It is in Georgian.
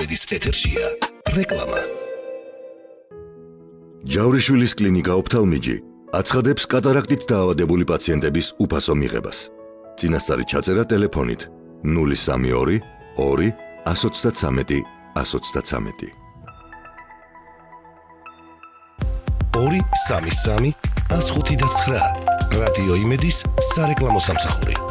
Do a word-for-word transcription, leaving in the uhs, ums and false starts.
იმედის ეთერშია რეკლამა. ჯავრიშვილის კლინიკა ოფთალმიჯი აცხადებს კატარაქტით დაავადებული პაციენტების უფასო მიღებას. წინასწარი ჩაწერა ტელეფონით ნული სამი ორი ორი ას ოცდათსამეტი ას ოცდათსამეტი. ორი სამი სამი ას ხუთი და ცხრა რადიო იმედის სარეკლამო სამსახური.